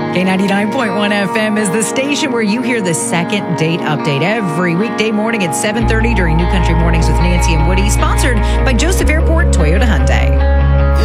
K99.1 FM is the station where you hear the second date update every weekday morning at 7:30 during New Country Mornings with Nancy and Woody, sponsored